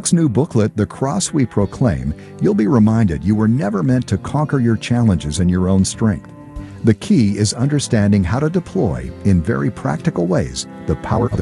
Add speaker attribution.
Speaker 1: New booklet, The Cross We Proclaim, you'll be reminded you were never meant to conquer your challenges in your own strength. The key is understanding how to deploy, in very practical ways, the power of